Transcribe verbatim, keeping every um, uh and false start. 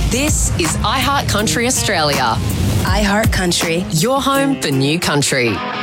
This is iHeart Country Australia. iHeart Country. Your home for new country.